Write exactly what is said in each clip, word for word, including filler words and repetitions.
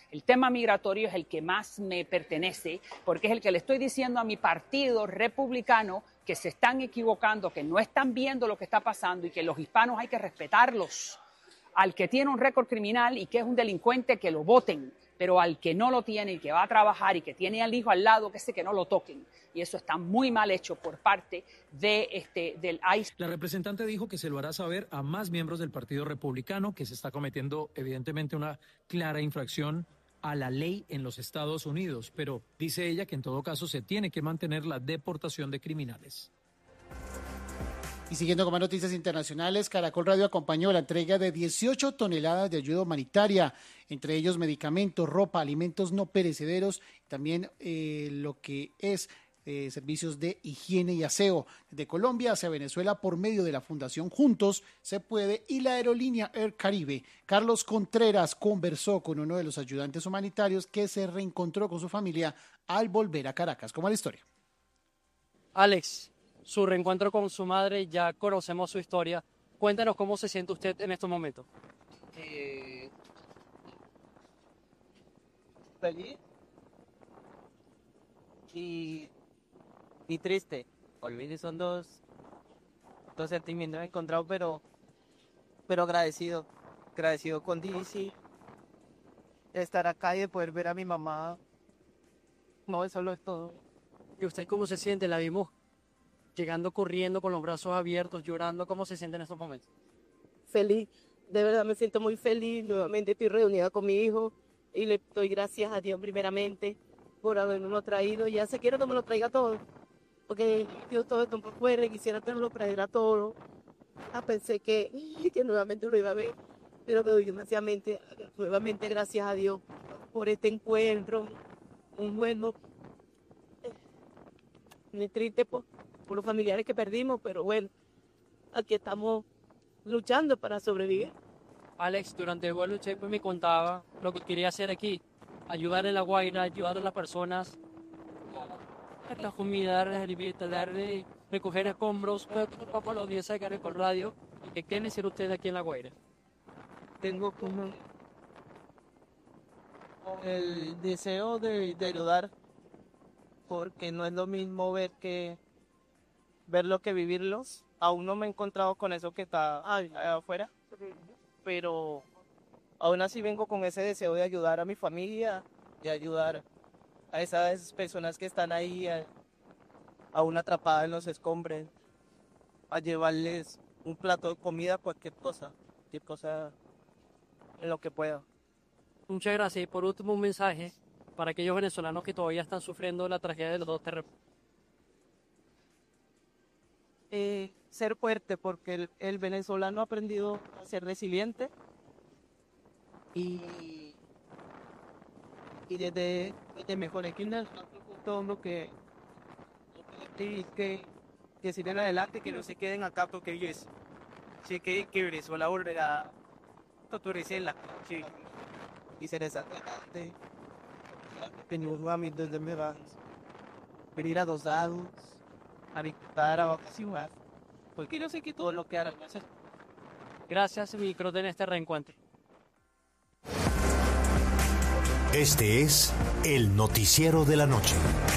El tema migratorio es el que más me pertenece, porque es el que le estoy diciendo a mi partido republicano que se están equivocando, que no están viendo lo que está pasando y que los hispanos hay que respetarlos. Al que tiene un récord criminal y que es un delincuente, que lo voten, pero al que no lo tiene y que va a trabajar y que tiene al hijo al lado, que ese que no lo toquen. Y eso está muy mal hecho por parte de este, del I C E. La representante dijo que se lo hará saber a más miembros del Partido Republicano que se está cometiendo evidentemente una clara infracción a la ley en los Estados Unidos, pero dice ella que en todo caso se tiene que mantener la deportación de criminales. Y siguiendo con más noticias internacionales, Caracol Radio acompañó la entrega de dieciocho toneladas de ayuda humanitaria, entre ellos medicamentos, ropa, alimentos no perecederos, también eh, lo que es eh, servicios de higiene y aseo. De Colombia hacia Venezuela por medio de la Fundación Juntos Se Puede y la aerolínea Air Caribe. Carlos Contreras conversó con uno de los ayudantes humanitarios que se reencontró con su familia al volver a Caracas. ¿Cómo va la historia? Alex, su reencuentro con su madre, ya conocemos su historia. Cuéntanos cómo se siente usted en estos momentos. Eh, feliz y, y triste. Olvide, son dos, dos sentimientos encontrados, pero, pero agradecido. Agradecido con D C de estar acá y de poder ver a mi mamá. No, eso lo es todo. ¿Y usted cómo se siente? La vimos llegando corriendo con los brazos abiertos, llorando. ¿Cómo se siente en estos momentos? Feliz, de verdad me siento muy feliz. Nuevamente estoy reunida con mi hijo y le doy gracias a Dios primeramente por haberme traído. Ya se quiere que me lo traiga todo, porque Dios todo esto por fuera y quisiera que me lo traiga todo. Ah, pensé que, que nuevamente lo iba a ver, pero doy demasiadamente, nuevamente gracias a Dios por este encuentro. Un bueno, muy triste por, por los familiares que perdimos, pero bueno, aquí estamos luchando para sobrevivir. Alex, durante el vuelo usted me contaba lo que quería hacer aquí, ayudar en La Guaira, ayudar a las personas, a la comida, darle, recoger escombros, para los días de Caracol Radio. ¿Qué quiere decir usted aquí en La Guaira? Tengo como el deseo de, de ayudar, porque no es lo mismo ver que verlo que vivirlos. Aún no me he encontrado con eso que está allá afuera, pero aún así vengo con ese deseo de ayudar a mi familia, de ayudar a esas personas que están ahí a, aún atrapadas en los escombros, a llevarles un plato de comida, cualquier cosa, cualquier cosa en lo que pueda. Muchas gracias. Y por último, un mensaje para aquellos venezolanos que todavía están sufriendo la tragedia de los dos terremotos. Eh, ser fuerte, porque el, el venezolano ha aprendido a ser resiliente y, y desde, desde mejores que todo lo que, que, que, que sigan adelante, que no se queden acá, porque ellos sí que, que Venezuela volverá a autorizarla, sí, y ser exactamente venimos nuevamente desde Megas, venir a dos lados, a disfrutar, a vacacionar, porque yo sé que todo lo que harán hacer. Gracias, micro, en este reencuentro. Este es el noticiero de la noche.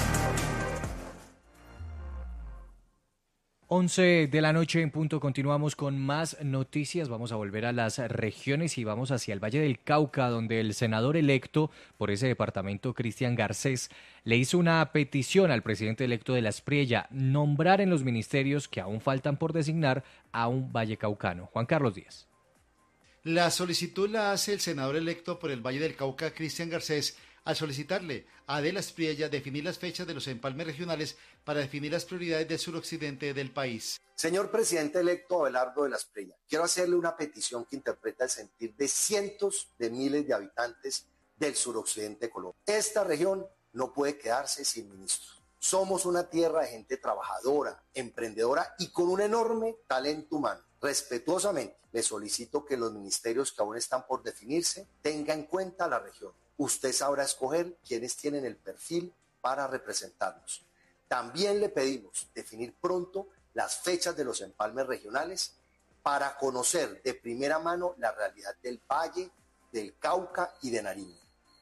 once de la noche en punto, continuamos con más noticias. Vamos a volver a las regiones y vamos hacia el Valle del Cauca, donde el senador electo por ese departamento, Cristian Garcés, le hizo una petición al presidente electo de la Aspriella, nombrar en los ministerios que aún faltan por designar a un vallecaucano. Juan Carlos Díaz. La solicitud la hace el senador electo por el Valle del Cauca, Cristian Garcés, al solicitarle a Adela Aspriella definir las fechas de los empalmes regionales para definir las prioridades del suroccidente del país. Señor presidente electo Abelardo de la Aspriella, quiero hacerle una petición que interpreta el sentir de cientos de miles de habitantes del suroccidente de Colombia. Esta región no puede quedarse sin ministros. Somos una tierra de gente trabajadora, emprendedora y con un enorme talento humano. Respetuosamente, le solicito que los ministerios que aún están por definirse tengan en cuenta la región. Usted sabrá escoger quienes tienen el perfil para representarnos. También le pedimos definir pronto las fechas de los empalmes regionales para conocer de primera mano la realidad del Valle, del Cauca y de Nariño.